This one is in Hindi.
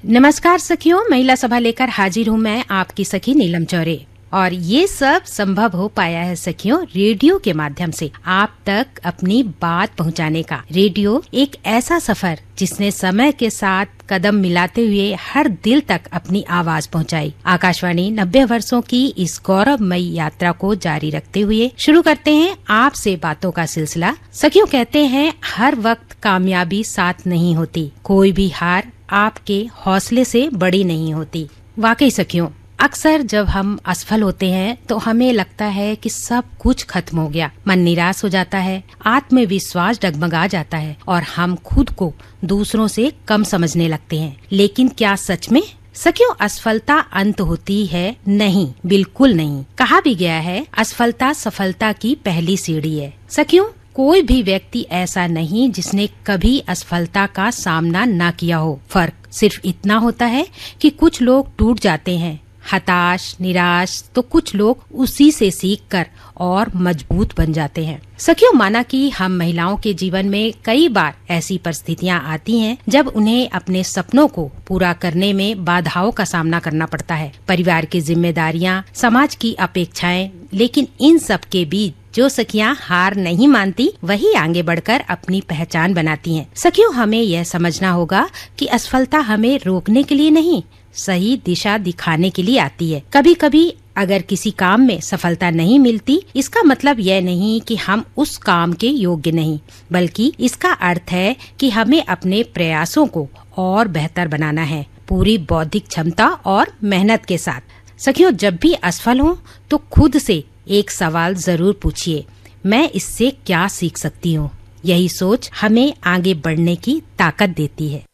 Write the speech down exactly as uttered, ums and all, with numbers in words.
नमस्कार सखियों, महिला सभा लेकर हाजिर हूँ मैं आपकी सखी नीलम चौरे। और ये सब संभव हो पाया है सखियों रेडियो के माध्यम से आप तक अपनी बात पहुंचाने का। रेडियो एक ऐसा सफर जिसने समय के साथ कदम मिलाते हुए हर दिल तक अपनी आवाज पहुंचाई। आकाशवाणी नब्बे वर्षों की इस गौरवमयी यात्रा को जारी रखते हुए शुरू करते हैं आपसे बातों का सिलसिला। सखियों, कहते हैं हर वक्त कामयाबी साथ नहीं होती, कोई भी हार आपके हौसले से बड़ी नहीं होती। वाकई सखियों, अक्सर जब हम असफल होते हैं तो हमें लगता है कि सब कुछ खत्म हो गया, मन निराश हो जाता है, आत्मविश्वास डगमगा जाता है और हम खुद को दूसरों से कम समझने लगते हैं। लेकिन क्या सच में सखियों असफलता अंत होती है? नहीं, बिल्कुल नहीं। कहा भी गया है असफलता सफलता की पहली सीढ़ी है। सखियों, कोई भी व्यक्ति ऐसा नहीं जिसने कभी असफलता का सामना न किया हो। फर्क सिर्फ इतना होता है कि कुछ लोग टूट जाते हैं हताश निराश, तो कुछ लोग उसी से सीखकर और मजबूत बन जाते हैं। सखियों, माना कि हम महिलाओं के जीवन में कई बार ऐसी परिस्थितियां आती हैं जब उन्हें अपने सपनों को पूरा करने में बाधाओं का सामना करना पड़ता है। परिवार की जिम्मेदारियां, समाज की अपेक्षाएं, लेकिन इन सब के बीच जो सखियां हार नहीं मानती वही आगे बढ़कर अपनी पहचान बनाती हैं। सखियों, हमें यह समझना होगा कि असफलता हमें रोकने के लिए नहीं, सही दिशा दिखाने के लिए आती है। कभी कभी अगर किसी काम में सफलता नहीं मिलती, इसका मतलब यह नहीं कि हम उस काम के योग्य नहीं, बल्कि इसका अर्थ है कि हमें अपने प्रयासों को और बेहतर बनाना है, पूरी बौद्धिक क्षमता और मेहनत के साथ। सखियों, जब भी असफल हो तो खुद से एक सवाल जरूर पूछिए, मैं इससे क्या सीख सकती हूँ? यही सोच हमें आगे बढ़ने की ताकत देती है।